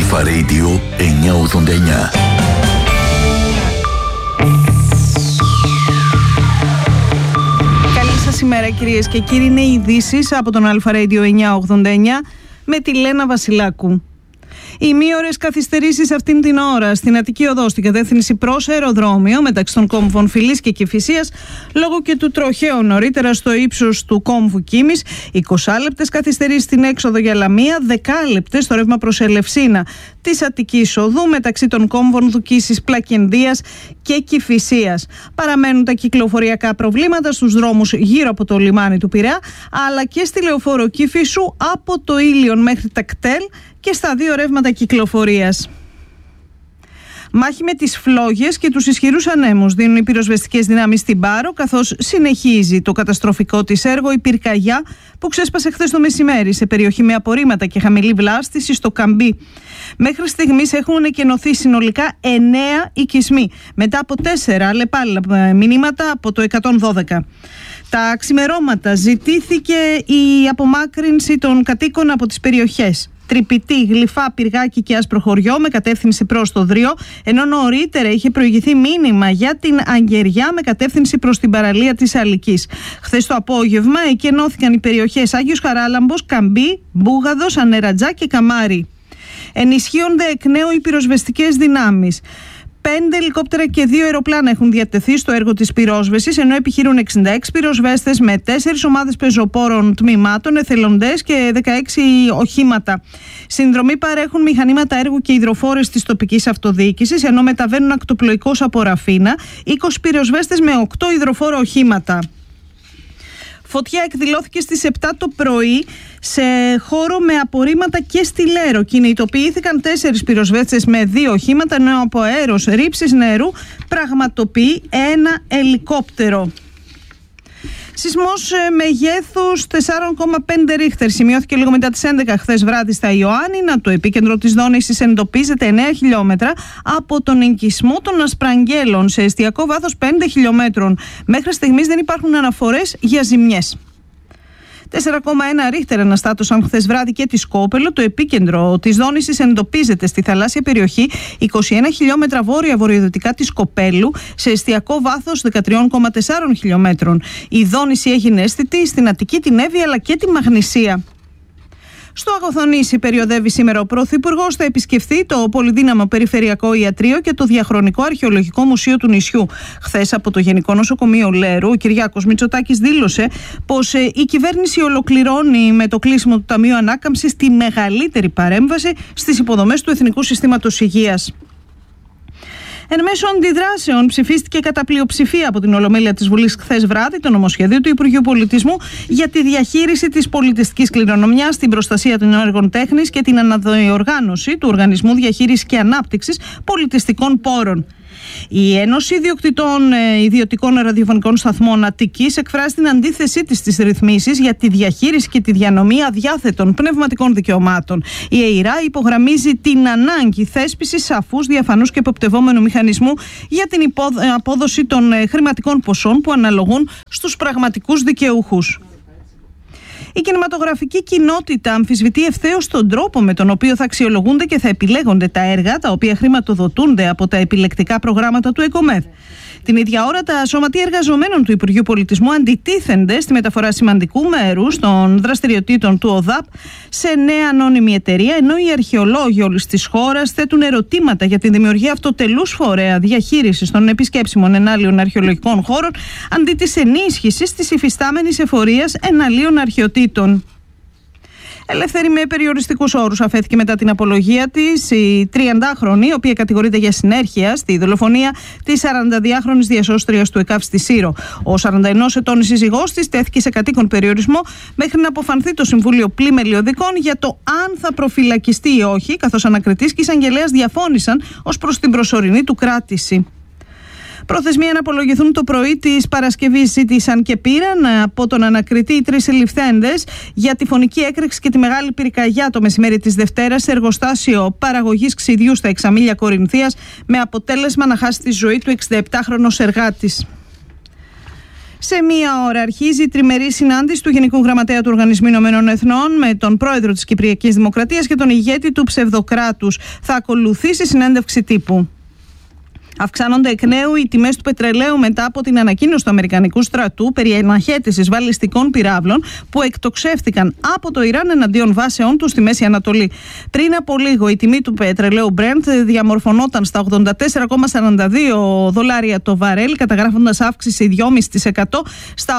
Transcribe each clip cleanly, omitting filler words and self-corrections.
Αλφα Radio 989. Σήμερα, κυρίες και κύριοι, είναι οι ειδήσεις από τον Αλφα Radio 989 με τη Λένα Βασιλάκου. Οι μήωρες καθυστερήσεις αυτήν την ώρα στην Αττική Οδό στην κατεύθυνση προς αεροδρόμιο μεταξύ των κόμβων Φιλής και Κηφισίας, λόγω και του τροχαίου νωρίτερα στο ύψος του κόμβου Κίμης, 20 λεπτές καθυστερήσεις στην έξοδο για Λαμία, 10 λεπτές στο ρεύμα προς Ελευσίνα της Αττικής Οδού μεταξύ των κόμβων Δουκίσης, Πλακενδίας και Κηφισίας. Παραμένουν τα κυκλοφοριακά προβλήματα στους δρόμους γύρω από το λιμάνι του Πειραιά, αλλά και στη λεωφόρο Κηφισού από το Ήλιον μέχρι τα Κτέλ και στα δύο ρεύματα κυκλοφορίας. Μάχη με τις φλόγες και τους ισχυρούς ανέμους δίνουν οι πυροσβεστικές δυνάμεις στην Πάρο, καθώς συνεχίζει το καταστροφικό της έργο η πυρκαγιά που ξέσπασε χθες το μεσημέρι σε περιοχή με απορρίμματα και χαμηλή βλάστηση στο Καμπί. Μέχρι στιγμής έχουν εκενωθεί συνολικά 9 οικισμοί, μετά από 4 αλλεπάλληλα μηνύματα από το 112. Τα ξημερώματα ζητήθηκε η απομάκρυνση των κατοίκων από τις περιοχές Τρυπητή, Γλυφά, Πυργάκι και Άσπρο Χωριό με κατεύθυνση προς το Δρίο, ενώ νωρίτερα είχε προηγηθεί μήνυμα για την Αγγεριά με κατεύθυνση προς την παραλία της Αλικής. Χθες το απόγευμα εκενώθηκαν οι περιοχές Άγιος Χαράλαμπος, Καμπί, Μπούγαδος, Ανερατζά και Καμάρι. Ενισχύονται εκ νέου οι πυροσβεστικές δυνάμεις. 5 ελικόπτερα και 2 αεροπλάνα έχουν διατεθεί στο έργο της πυρόσβεσης, ενώ επιχειρούν 66 πυροσβέστες με 4 ομάδες πεζοπόρων τμήματων, εθελοντές και 16 οχήματα. Συνδρομή παρέχουν μηχανήματα έργου και υδροφόρες της τοπικής αυτοδιοίκησης, ενώ μεταβαίνουν ακτοπλοϊκώς από Ραφίνα 20 πυροσβέστες με 8 υδροφόρα οχήματα. Φωτιά εκδηλώθηκε στις 7 το πρωί σε χώρο με απορρίμματα και στη Λέρο. Κινητοποιήθηκαν 4 πυροσβέστες με 2 οχήματα, ενώ από αέρος ρήψης νερού πραγματοποιεί ένα ελικόπτερο. Σεισμός μεγέθους 4,5 ρίχτερ σημειώθηκε λίγο μετά τις 11 χθες βράδυ στα Ιωάννινα. Το επίκεντρο της δόνησης εντοπίζεται 9 χιλιόμετρα από τον οικισμό των Ασπραγγέλων σε εστιακό βάθος 5 χιλιόμετρων. Μέχρι στιγμής δεν υπάρχουν αναφορές για ζημιές. 4,1 ρίχτερ αναστάτωσαν χθες βράδυ και τη Σκόπελο. Το επίκεντρο της δόνησης εντοπίζεται στη θαλάσσια περιοχή 21 χιλιόμετρα βόρεια-βορειοδυτικά της Σκοπέλου σε εστιακό βάθος 13,4 χιλιόμετρων. Η δόνηση έγινε αίσθητη στην Αττική, την Εύβοια αλλά και τη Μαγνησία. Στο Αγωθονήσι περιοδεύει σήμερα ο Πρωθυπουργός. Θα επισκεφθεί το πολυδύναμο Περιφερειακό Ιατρείο και το Διαχρονικό Αρχαιολογικό Μουσείο του νησιού. Χθες από το Γενικό Νοσοκομείο Λέρου, ο Κυριάκος Μητσοτάκης δήλωσε πως η κυβέρνηση ολοκληρώνει με το κλείσιμο του Ταμείου Ανάκαμψης τη μεγαλύτερη παρέμβαση στις υποδομές του Εθνικού Συστήματος Υγείας. Εν μέσω αντιδράσεων ψηφίστηκε κατά πλειοψηφία από την Ολομέλεια της Βουλής χθες βράδυ το νομοσχέδιο του Υπουργείου Πολιτισμού για τη διαχείριση της πολιτιστικής κληρονομιάς, την προστασία των έργων τέχνης και την αναδιοργάνωση του Οργανισμού Διαχείρισης και Ανάπτυξης Πολιτιστικών Πόρων. Η Ένωση Ιδιωτικών Ραδιοφωνικών Σταθμών Αττικής εκφράζει την αντίθεσή της στις ρυθμίσεις για τη διαχείριση και τη διανομή αδιάθετων πνευματικών δικαιωμάτων. Η ΕΙΡΑ υπογραμμίζει την ανάγκη θέσπισης σαφούς, διαφανούς και εποπτευόμενου μηχανισμού για την απόδοση των χρηματικών ποσών που αναλογούν στους πραγματικούς δικαιούχους. Η κινηματογραφική κοινότητα αμφισβητεί ευθέως τον τρόπο με τον οποίο θα αξιολογούνται και θα επιλέγονται τα έργα τα οποία χρηματοδοτούνται από τα επιλεκτικά προγράμματα του ΕΚΟΜΕΔ. Την ίδια ώρα, τα σωματεία εργαζομένων του Υπουργείου Πολιτισμού αντιτίθενται στη μεταφορά σημαντικού μέρους των δραστηριοτήτων του ΟΔΑΠ σε νέα ανώνυμη εταιρεία, ενώ οι αρχαιολόγοι όλης της χώρας θέτουν ερωτήματα για τη δημιουργία αυτοτελούς φορέα διαχείρισης των επισκέψιμων ενάλειων αρχαιολογικών χώρων αντί της ενίσχυσης της υφιστάμενης εφορίας εναλείων αρχαιοτήτων. Ελεύθερη με περιοριστικούς όρους αφέθηκε μετά την απολογία της η 30χρονη, η οποία κατηγορείται για συνέρχεια στη δολοφονία της 42χρονης διασώστριας του ΕΚΑΒ στη Σύρο. Ο 41 ετών σύζυγός της τέθηκε σε κατοίκον περιορισμό μέχρι να αποφανθεί το Συμβούλιο Πλημελιωδικών για το αν θα προφυλακιστεί ή όχι, καθώς ανακριτής και εισαγγελέας διαφώνησαν ως προς την προσωρινή του κράτηση. Προθεσμία να απολογηθούν το πρωί της Παρασκευής ζήτησαν και πήραν από τον ανακριτή οι 3 συλληφθέντες για τη φωνική έκρηξη και τη μεγάλη πυρκαγιά το μεσημέρι της Δευτέρας σε εργοστάσιο παραγωγής ξυδιού στα Εξαμήλια Κορινθίας, με αποτέλεσμα να χάσει τη ζωή του 67χρονος εργάτης. Σε μία ώρα αρχίζει η τριμερή συνάντηση του Γενικού Γραμματέα του Οργανισμού Ηνωμένων Εθνών με τον πρόεδρο της Κυπριακής Δημοκρατίας και τον ηγέτη του ψευδοκράτους. Θα ακολουθήσει συνέντευξη τύπου. Αυξάνονται εκ νέου οι τιμές του πετρελαίου μετά από την ανακοίνωση του Αμερικανικού στρατού περί αναχέτησης βαλιστικών πυράβλων που εκτοξεύτηκαν από το Ιράν εναντίον βάσεών του στη Μέση Ανατολή. Πριν από λίγο η τιμή του πετρελαίου Brent διαμορφωνόταν στα $84,42 το βαρέλ, καταγράφοντας αύξηση 2,5% στα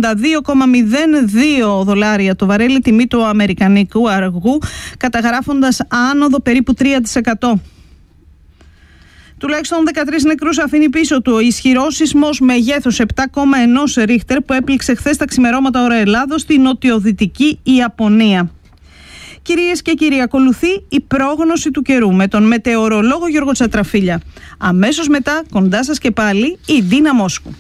$82,02 το βαρέλ, η τιμή του αμερικανικού αργού καταγράφοντας άνοδο περίπου 3%. Τουλάχιστον 13 νεκρούς αφήνει πίσω του ο ισχυρός σεισμός μεγέθους 7,1 ρίχτερ που έπληξε χθες τα ξημερώματα ώρα Ελλάδος στη νοτιοδυτική Ιαπωνία. Κυρίες και κύριοι, ακολουθεί η πρόγνωση του καιρού με τον μετεωρολόγο Γιώργο Τσατραφίλια. Αμέσως μετά, κοντά σας και πάλι, η Ντίνα Μόσκου.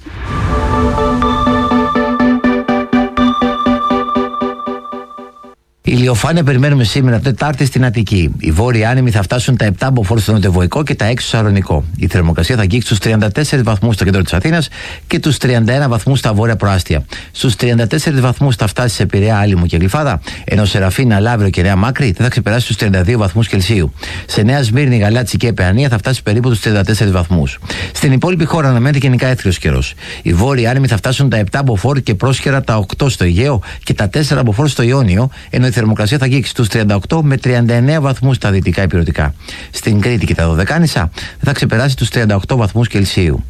Ηλιοφάνεια περιμένουμε σήμερα Τετάρτη στην Αττική. Οι βόρειοι άνεμοι θα φτάσουν τα 7 μποφόρ στο νοτιοβοϊκό και τα 6 στο Σαρονικό. Η θερμοκρασία θα αγγίξει στους 34 βαθμούς στο κέντρο της Αθήνας και τους 31 βαθμούς στα βόρεια προάστια. Στους 34 βαθμούς θα φτάσει σε Πειραιά, Άλυμο και Γλυφάδα, ενώ σε Ραφίνα, Λαύριο και Νέα Μάκρη δεν θα ξεπεράσει τους 32 βαθμούς Κελσίου. Σε Νέα Σμύρνη, Γαλάτσι και Παιανία θα φτάσει περίπου τους 34 βαθμούς. Στην υπόλοιπη χώρα αναμένεται γενικά έθριος καιρός. Οι βόρειοι άνεμοι θα φτάσουν τα 7 μποφόρ και πρόσχερα τα 8 στο Αιγαίο και τα 4 μποφόρ στο Ιόνιο, ενώ η θερμοκρασία θα αγγίξει στους 38 με 39 βαθμούς στα δυτικά υπηρετικά. Στην Κρήτη και τα Δωδεκάνησα θα ξεπεράσει τους 38 βαθμούς Κελσίου.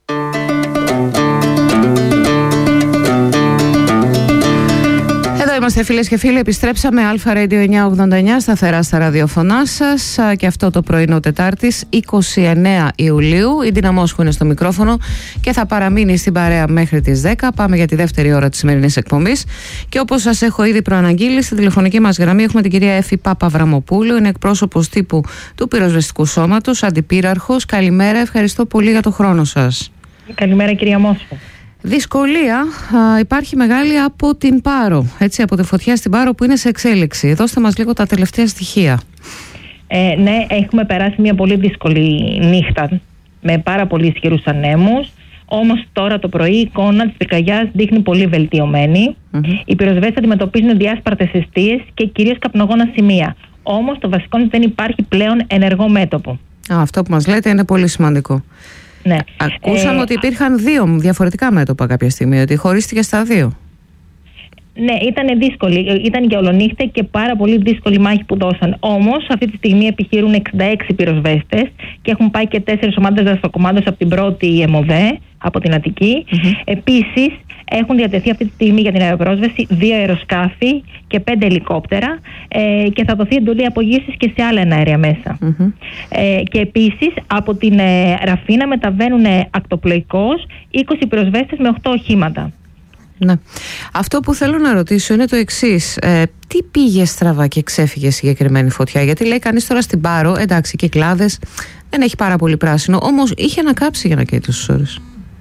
Είμαστε φίλες και φίλοι, επιστρέψαμε Αλφα Radio 989 σταθερά στα ραδιοφωνά σας και αυτό το πρωινό Τετάρτης 29 Ιουλίου. Η Ντίνα Μόσκου είναι στο μικρόφωνο και θα παραμείνει στην παρέα μέχρι τις 10. Πάμε για τη δεύτερη ώρα της σημερινής εκπομπής και όπως σας έχω ήδη προαναγγείλει, στη τηλεφωνική μας γραμμή έχουμε την κυρία Έφη Παπαβραμοπούλου, είναι εκπρόσωπος τύπου του Πυροσβεστικού Σώματος, αντιπύραρχος. Καλημέρα, ευχαριστώ πολύ για το χρόνο σας. Καλημέρα κυρία Μόσκου. Δυσκολία υπάρχει μεγάλη από την Πάρο, έτσι, από τη φωτιά στην Πάρο που είναι σε εξέλιξη. Δώστε μας λίγο τα τελευταία στοιχεία. Ναι, έχουμε περάσει μια πολύ δύσκολη νύχτα με πάρα πολύ ισχυρούς ανέμους. Όμως τώρα το πρωί η εικόνα της πυρκαγιάς δείχνει πολύ βελτιωμένη. Οι πυροσβέστες αντιμετωπίζουν διάσπαρτες εστίες και κυρίως καπνογόνα σημεία. Όμως το βασικό είναι ότι δεν υπάρχει πλέον ενεργό μέτωπο. Αυτό που μας λέτε είναι πολύ σημαντικό. Ναι. Ακούσαμε ότι υπήρχαν δύο διαφορετικά μέτωπα κάποια στιγμή, ότι χωρίστηκε στα δύο. Ναι, ήταν δύσκολη. Ήταν και ολονύχτα και πάρα πολύ δύσκολη μάχη που δώσαν. Όμως, αυτή τη στιγμή επιχειρούν 66 πυροσβέστες και έχουν πάει και 4 ομάδες δραστοκομάδες από την πρώτη ΕΜΟΔΕ, από την Αττική. Επίσης, έχουν διατεθεί αυτή τη στιγμή για την αεροπρόσβεση 2 αεροσκάφη και 5 ελικόπτερα και θα δοθεί εντολή απογείωσης και σε άλλα εναέρια μέσα. Και επίσης, από την Ραφίνα μεταβαίνουν ακτοπλοϊκώς 20 πυροσβέστες με 8 οχήματα. Ναι. Αυτό που θέλω να ρωτήσω είναι το εξής. Τι πήγε στραβά και ξέφυγε συγκεκριμένη φωτιά? Γιατί λέει κανείς τώρα στην Πάρο, εντάξει, Κυκλάδες δεν έχει πάρα πολύ πράσινο, όμως είχε ανακάψει για να καίει τόσες ώρες.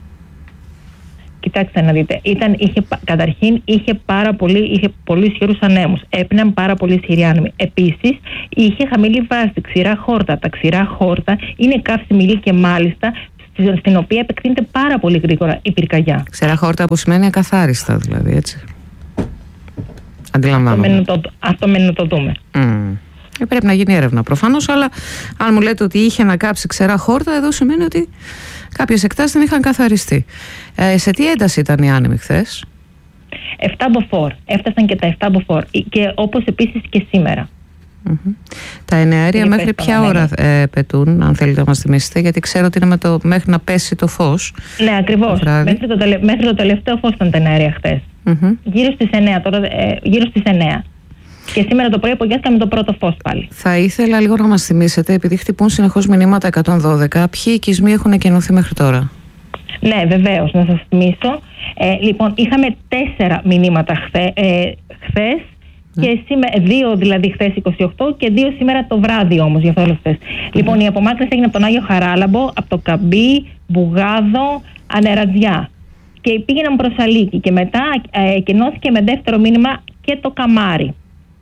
Κοιτάξτε να δείτε, καταρχήν είχε πολύ ισχυρούς ανέμους, έπιναν πάρα πολύ ισχυροί άνεμοι. Επίσης είχε χαμηλή βάση, ξηρά χόρτα. Τα ξηρά χόρτα είναι καύσιμη ύλη και μάλιστα στην οποία επεκτείνεται πάρα πολύ γρήγορα η πυρκαγιά. Ξηρά χόρτα που σημαίνει ακαθάριστα δηλαδή, έτσι. Αντιλαμβάνομαι. Αυτό μένει να το δούμε. Πρέπει να γίνει έρευνα προφανώς, αλλά αν μου λέτε ότι είχε ανακάψει ξερά χόρτα, εδώ σημαίνει ότι κάποιες εκτάσεις δεν είχαν καθαριστεί. Σε τι ένταση ήταν οι άνεμοι χθες? 7 μποφόρ. Έφτασαν και τα 7 μποφόρ. Και όπως επίσης και σήμερα. Τα εναέρια μέχρι ποια ώρα πετούν, αν θέλετε να μας θυμίσετε, γιατί ξέρω ότι είναι μέχρι να πέσει το φως. Ναι, ακριβώς. Μέχρι το τελευταίο φως ήταν τα εναέρια χθες. Γύρω στις 9. Γύρω στις 9. Και σήμερα το πρωί απογειάστηκαμε το πρώτο φως πάλι. Θα ήθελα λίγο να μας θυμίσετε, επειδή χτυπούν συνεχώς μηνύματα 112, ποιοι οικισμοί έχουν εκενωθεί μέχρι τώρα? Ναι, βεβαίως, να σας θυμίσω. Λοιπόν, είχαμε 4 μηνύματα χθες. Και σήμερα, 2 δηλαδή χθες 28 και 2 σήμερα το βράδυ όμως, για αυτό όλες χθες. Λοιπόν, η απομάκρυνση έγινε από τον Άγιο Χαράλαμπο, από το Καμπί, Μπουγάδο, Ανερατζιά. Και πήγαιναν προς Αλίκη και μετά εκενώθηκε με δεύτερο μήνυμα και το Καμάρι.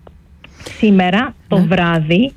Σήμερα το βράδυ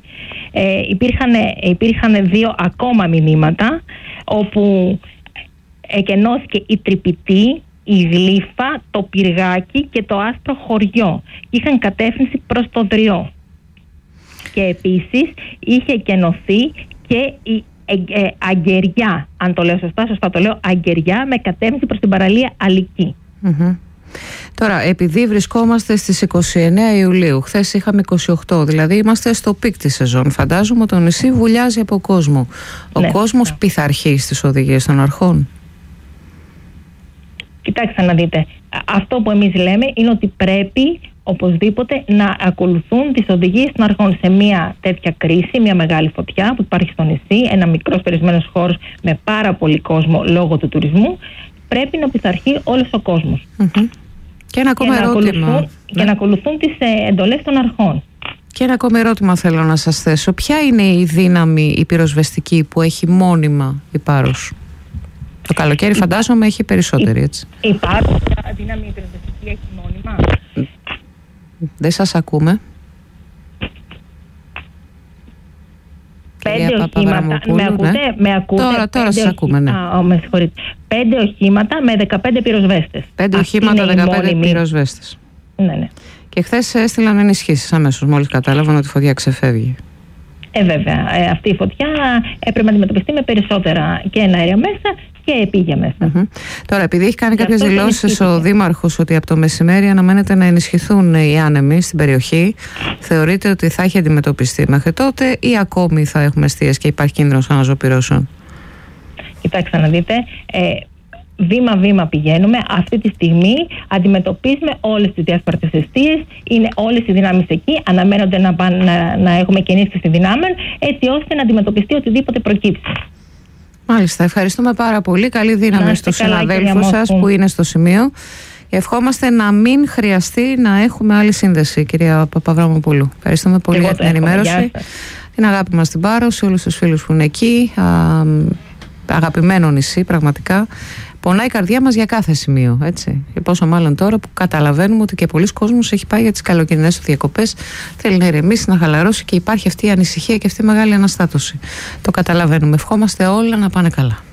υπήρχαν 2 ακόμα μηνύματα, όπου εκενώθηκε η Τρυπητή, η Γλύφα, το Πυργάκι και το Άσπρο Χωριό. Είχαν κατεύθυνση προς το Δριό. Και επίσης είχε κενωθεί και η Αγκεριά, αν το λέω σωστά το λέω, Αγκεριά, με κατεύθυνση προς την παραλία Αλική. Τώρα, επειδή βρισκόμαστε στις 29 Ιουλίου, χθες είχαμε 28, δηλαδή είμαστε στο πικ της σεζόν. Φαντάζομαι το νησί βουλιάζει από κόσμο. Ο κόσμος πειθαρχεί στις οδηγίες των αρχών. Κοιτάξτε να δείτε, αυτό που εμείς λέμε είναι ότι πρέπει οπωσδήποτε να ακολουθούν τις οδηγίες των αρχών σε μια τέτοια κρίση, μια μεγάλη φωτιά που υπάρχει στο νησί, ένα μικρός περιορισμένος χώρος με πάρα πολύ κόσμο λόγω του τουρισμού. Πρέπει να πειθαρχεί όλος ο κόσμος. Και ένα ακόμα ερώτημα. Για να ακολουθούν τις εντολές των αρχών. Και ένα ακόμα ερώτημα θέλω να σας θέσω. Ποια είναι η δύναμη η πυροσβεστική που έχει μόνιμα η Πάρος? Το καλοκαίρι φαντάζομαι έχει περισσότερη, έτσι. Η Πάρος, ποια δύναμη η πυροσβεστική έχει μόνιμα? Δεν σας ακούμε. 5 οχήματα. Με ακούτε? Τώρα σας ακούμε, ναι. Με συγχωρείτε. 5 οχήματα με 15 πυροσβέστες. 5 οχήματα, 15 πυροσβέστες. Ναι. Και χθες έστειλαν ενισχύσεις αμέσως, μόλις κατάλαβαν ότι η φωτιά ξεφεύγει. Βέβαια. Αυτή η φωτιά έπρεπε να αντιμετωπιστεί με περισσότερα και αέρια μέσα και πήγε μέσα. Τώρα, επειδή έχει κάνει κάποιες δηλώσεις ο Δήμαρχος ότι από το μεσημέρι αναμένεται να ενισχυθούν οι άνεμοι στην περιοχή, θεωρείτε ότι θα έχει αντιμετωπιστεί μέχρι τότε ή ακόμη θα έχουμε εστίες και υπάρχει κίνδυνος αναζωπυρώσεων? Κοιτάξτε να δείτε, βήμα-βήμα πηγαίνουμε. Αυτή τη στιγμή αντιμετωπίζουμε όλες τις διάσπαρτες εστίες, είναι όλες οι δυνάμεις εκεί, αναμένονται να έχουμε και ενίσχυση δυνάμεων, έτσι ώστε να αντιμετωπιστεί οτιδήποτε προκύψει. Μάλιστα, ευχαριστούμε πάρα πολύ. Καλή δύναμη στους συναδέλφους σας που είναι στο σημείο. Ευχόμαστε να μην χρειαστεί να έχουμε άλλη σύνδεση, κυρία Παπαβραμοπούλου. Ευχαριστούμε πολύ για την ενημέρωση. Την αγάπη μας στην Πάρο, σε όλους τους φίλους που είναι εκεί. Αγαπημένο νησί, πραγματικά. Πονάει η καρδιά μας για κάθε σημείο, έτσι. Και πόσο μάλλον τώρα που καταλαβαίνουμε ότι και πολλοί κόσμος έχει πάει για τις καλοκαιρινές του διακοπές, θέλει να ηρεμήσει, να χαλαρώσει και υπάρχει αυτή η ανησυχία και αυτή η μεγάλη αναστάτωση. Το καταλαβαίνουμε. Ευχόμαστε όλα να πάνε καλά.